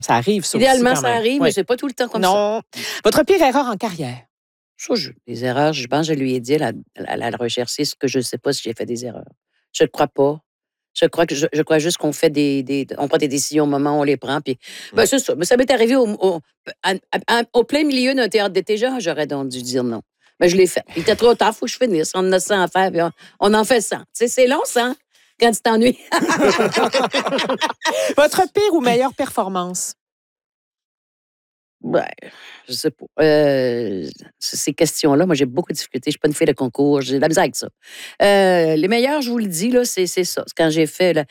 Ça arrive, ça Idéalement, aussi, quand ça même. arrive, Oui. mais c'est pas tout le temps comme ça. Non. Votre pire erreur en carrière? Ça, des erreurs, je pense que je lui ai dit à la recherchiste que je ne sais pas si j'ai fait des erreurs. Je ne crois pas. Je crois juste qu'on fait on prend des décisions au moment où on les prend. Puis, ben, c'est ça. Mais ça m'est arrivé au plein milieu d'un théâtre d'été. J'aurais donc dû dire non. Mais je l'ai fait. Il était trop tard, il faut que je finisse. On en a 100 à faire, puis on en fait 100. Tu sais, c'est long, ça, hein, quand tu t'ennuies. Votre pire ou meilleure performance? Ouais, je sais pas. Ces questions-là, moi, j'ai beaucoup de difficultés. Je ne suis pas une fille de concours. J'ai de la misère avec ça. Les meilleurs, je vous le dis, là, c'est ça. C'est quand j'ai fait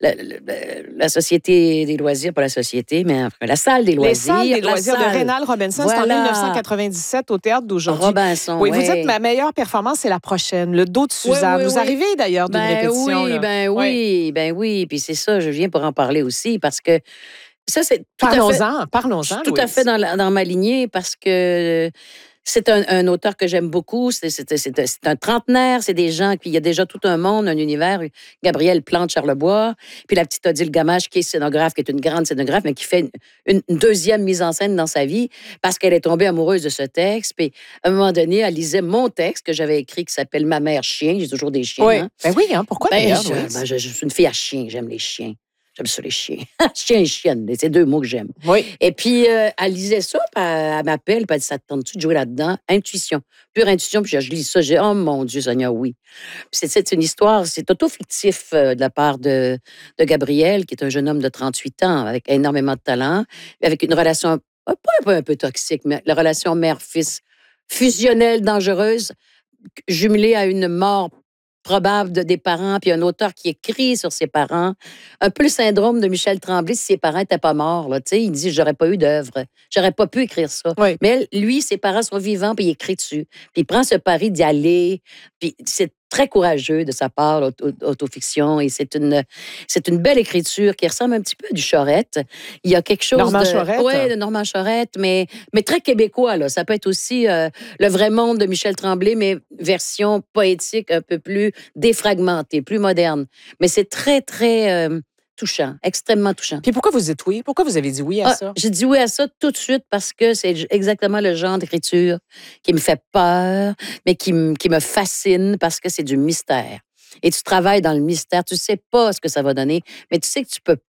la Société des loisirs, pas la Société, mais enfin, la Salle des loisirs. Les salles des loisirs de Rénal Robinson, c'est en Voilà. 1997 au Théâtre d'aujourd'hui. Robinson, Oui, vous ouais. dites ma meilleure performance, c'est la prochaine, le dos de Suzanne. Oui, Vous oui. arrivez d'ailleurs d'une répétition. Oui, là. ben oui. Puis c'est ça, je viens pour en parler aussi parce que ça, c'est tout à fait... Parlons-en, Je suis tout à Louise. fait dans ma lignée parce que c'est un auteur que j'aime beaucoup. C'est un trentenaire. C'est des gens, puis il y a déjà tout un monde, un univers. Gabrielle Plante-Charlebois, puis la petite Odile Gamache, qui est scénographe, qui est une grande scénographe, mais qui fait une deuxième mise en scène dans sa vie parce qu'elle est tombée amoureuse de ce texte. Puis à un moment donné, elle lisait mon texte que j'avais écrit qui s'appelle Ma mère chien. J'ai toujours des chiens. Oui, Hein? Pourquoi d'ailleurs, Louise? Je suis une fille à chien. J'aime les chiens. J'aime ça, les chiens. Chien et chienne, c'est deux mots que j'aime. Oui. Et puis, elle lisait ça, puis elle m'appelle, puis elle dit, ça te tente-tu de jouer là-dedans? Intuition. Pure intuition, puis je lis ça, j'ai oh mon Dieu, Seigneur, oui. Puis c'est une histoire, c'est auto-fictif de la part de Gabriel, qui est un jeune homme de 38 ans, avec énormément de talent, avec une relation, pas un peu toxique, mais la relation mère-fils fusionnelle, dangereuse, jumelée à une mort probable des parents, puis un auteur qui écrit sur ses parents. Un peu le syndrome de Michel Tremblay si ses parents n'étaient pas morts. Là, il dit, j'aurais pas eu d'œuvre. J'aurais pas pu écrire ça. Oui. Mais lui, ses parents sont vivants, puis il écrit dessus. Puis il prend ce pari d'y aller. Puis c'est très courageux de sa part, l'autofiction. Et c'est une belle écriture qui ressemble un petit peu à du Chorette. Il y a quelque chose Chorette? Oui, de Normand Chorette, mais très québécois. Là. Ça peut être aussi le vrai monde de Michel Tremblay, mais version poétique un peu plus défragmentée, plus moderne. Mais c'est très, très touchant, extrêmement touchant. Puis pourquoi vous dites oui? Pourquoi vous avez dit oui à ça? J'ai dit oui à ça tout de suite parce que c'est exactement le genre d'écriture qui me fait peur, mais qui me fascine parce que c'est du mystère. Et tu travailles dans le mystère, tu sais pas ce que ça va donner, mais tu sais que tu peux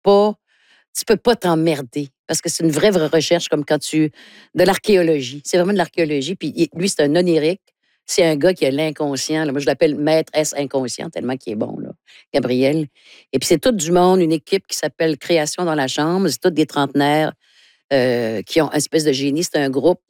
pas t'emmerder. Parce que c'est une vraie recherche, comme de l'archéologie. C'est vraiment de l'archéologie. Puis lui, c'est un onirique. C'est un gars qui a l'inconscient. Là. Moi, je l'appelle maître S inconscient, tellement qu'il est bon, là, Gabriel. Et puis, c'est tout du monde, une équipe qui s'appelle Création dans la chambre. C'est tous des trentenaires qui ont une espèce de génie. C'est un groupe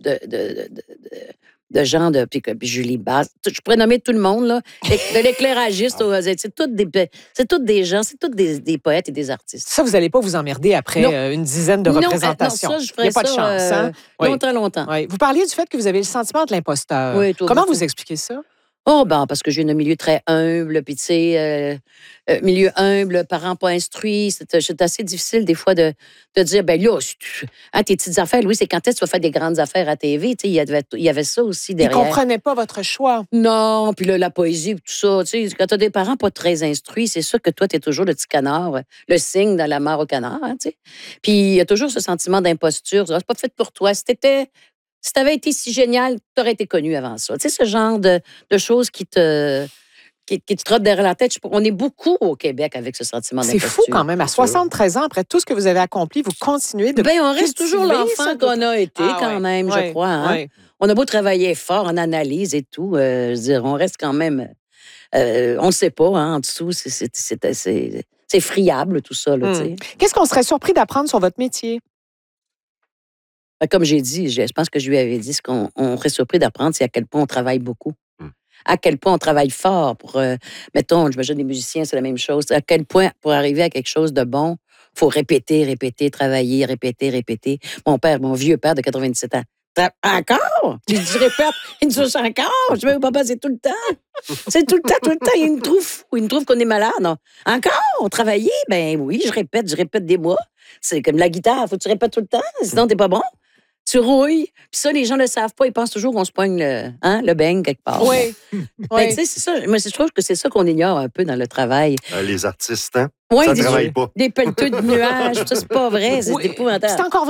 de gens, puis Julie Basse. Je pourrais nommer tout le monde, là. De l'éclairagiste, c'est tous des gens, c'est tous des poètes et des artistes. Ça, vous n'allez pas vous emmerder après une dizaine de représentations. Non, ça, je Il ferais n'y a pas de chance, hein? Longtemps. Oui. Vous parliez du fait que vous avez le sentiment de l'imposteur. Oui, Comment vous expliquez ça? Oh, parce que je viens d'un milieu très humble, puis tu sais, milieu humble, parents pas instruits, c'est assez difficile des fois de dire, ben là, tes petites affaires, Louis, c'est quand est-ce que tu vas faire des grandes affaires à TV, tu sais, il y avait ça aussi derrière. Ils ne comprenaient pas votre choix. Non, puis là, la poésie, tout ça, tu sais, quand tu as des parents pas très instruits, c'est sûr que toi, tu es toujours le petit canard, le cygne dans la mare au canard, hein, tu sais. Puis il y a toujours ce sentiment d'imposture, c'est pas fait pour toi. Si t'avais été si génial, t'aurais été connu avant ça. Tu sais, ce genre de choses qui te trottent derrière la tête. On est beaucoup au Québec avec ce sentiment d'imposture. C'est fou quand même. À 73 ans, après tout ce que vous avez accompli, vous continuez de on reste toujours l'enfant qu'on a été quand même, je crois. Hein? Oui. On a beau travailler fort en analyse et tout, je veux dire, on reste quand même... on ne sait pas, hein, en dessous, c'est friable tout ça. Là, Qu'est-ce qu'on serait surpris d'apprendre sur votre métier? Comme j'ai dit, je pense que je lui avais dit, ce qu'on serait surpris d'apprendre, c'est à quel point on travaille beaucoup. À quel point on travaille fort pour, mettons, j'imagine les musiciens, c'est la même chose. À quel point, pour arriver à quelque chose de bon, il faut répéter, travailler, répéter. Mon vieux père de 97 ans, encore? Je dis, répète, il me dit encore. Je dis, papa, c'est tout le temps. C'est tout le temps. Il me trouve fou. Il me trouve qu'on est malade. Non? Encore? Travailler? Ben oui, je répète des mois. C'est comme la guitare, faut que tu répètes tout le temps, sinon t'es pas bon. tu rouilles. Puis ça, les gens ne le savent pas. Ils pensent toujours qu'on se poigne le beigne quelque part. Oui. Mais tu sais, c'est ça. Moi, je trouve que c'est ça qu'on ignore un peu dans le travail. Les artistes, hein? Oui, Ça ne travaille pas. des pelleteux de nuages. Ça, c'est pas vrai. C'est épouvantable. C'est encore